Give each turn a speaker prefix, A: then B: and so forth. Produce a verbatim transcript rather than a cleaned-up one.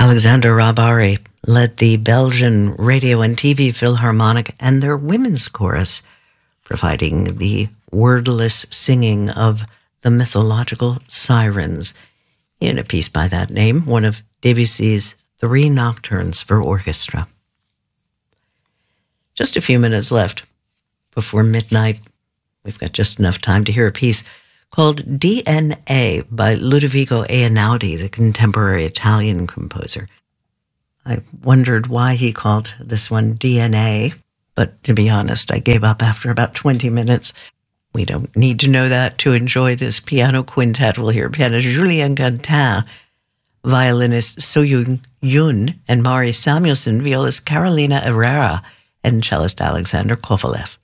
A: Alexander Rabari led the Belgian Radio and T V Philharmonic and their women's chorus, providing the wordless singing of the mythological sirens in a piece by that name, one of Debussy's three nocturnes for orchestra. Just a few minutes left before midnight. We've got just enough time to hear a piece called D N A by Ludovico Einaudi, the contemporary Italian composer. I wondered why he called this one D N A, but to be honest, I gave up after about twenty minutes. We don't need to know that to enjoy this piano quintet. We'll hear pianist Julien Quentin, violinist So-Yoon Yoon, and Mari Samuelson, violist Carolina Herrera, and cellist Alexander Kovalev.